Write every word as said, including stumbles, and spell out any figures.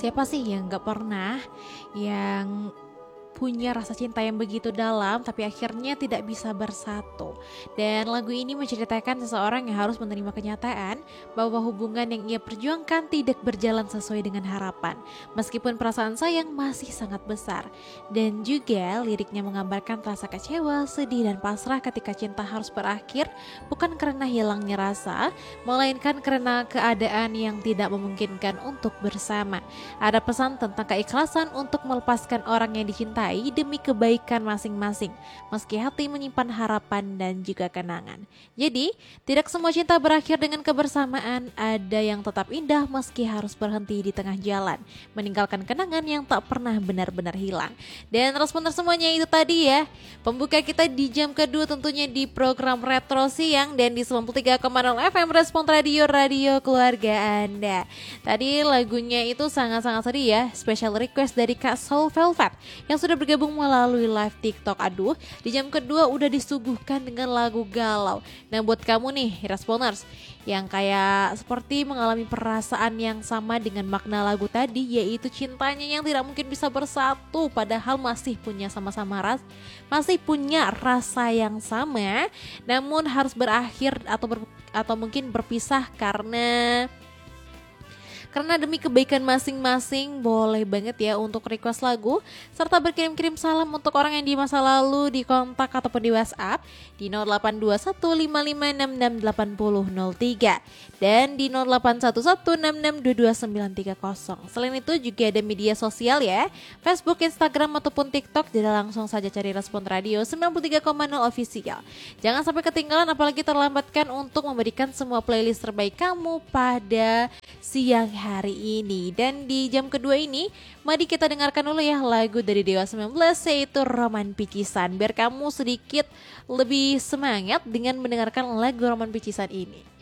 Siapa sih yang gak pernah yang punya rasa cinta yang begitu dalam tapi akhirnya tidak bisa bersatu. Dan lagu ini menceritakan seseorang yang harus menerima kenyataan bahwa hubungan yang ia perjuangkan tidak berjalan sesuai dengan harapan, meskipun perasaan sayang masih sangat besar. Dan juga liriknya menggambarkan rasa kecewa, sedih dan pasrah ketika cinta harus berakhir, bukan karena hilangnya rasa, melainkan karena keadaan yang tidak memungkinkan untuk bersama. Ada pesan tentang keikhlasan untuk melepaskan orang yang dicintai demi kebaikan masing-masing, meski hati menyimpan harapan dan juga kenangan. Jadi, tidak semua cinta berakhir dengan kebersamaan, ada yang tetap indah meski harus berhenti di tengah jalan, meninggalkan kenangan yang tak pernah benar-benar hilang. Dan responder semuanya itu tadi ya, pembuka kita di jam kedua tentunya di program Retro Siang dan di sembilan puluh tiga koma nol F M Respon Radio, radio keluarga Anda. Tadi lagunya itu sangat-sangat sedih ya, special request dari Kak Soul Velvet yang sudah bergabung melalui live TikTok. Aduh, di jam kedua udah disuguhkan dengan lagu galau. Nah buat kamu nih Responers yang kayak seperti mengalami perasaan yang sama dengan makna lagu tadi, yaitu cintanya yang tidak mungkin bisa bersatu padahal masih punya sama-sama ras, masih punya rasa yang sama, namun harus berakhir atau ber, atau mungkin berpisah karena Karena demi kebaikan masing-masing, boleh banget ya untuk request lagu serta berkirim-kirim salam untuk orang yang di masa lalu di kontak ataupun di WhatsApp di nol delapan dua satu lima lima enam enam delapan nol nol tiga dan di nol delapan satu satu enam enam dua dua sembilan tiga nol. Selain itu juga ada media sosial ya, Facebook, Instagram ataupun TikTok. Jadi langsung saja cari Respon Radio sembilan puluh tiga koma nol Official. Jangan sampai ketinggalan apalagi terlambatkan untuk memberikan semua playlist terbaik kamu pada siang hari ini. Dan di jam kedua ini mari kita dengarkan dulu ya lagu dari Dewa sembilan belas, yaitu Roman Picisan, biar kamu sedikit lebih semangat dengan mendengarkan lagu Roman Picisan ini.